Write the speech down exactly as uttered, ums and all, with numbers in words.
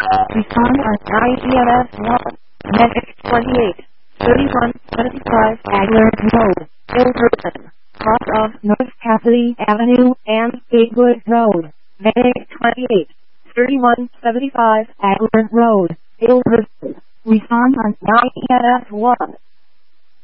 Respond on nine E M S one. Medic twenty-eight, thirty-one seventy-five Agler Road, Ilderton. Cross of North Cassidy Avenue and Gatewood Road. Medic twenty-eight, thirty-one seventy-five Agler Road, Ilderton. Respond on nine E M S one.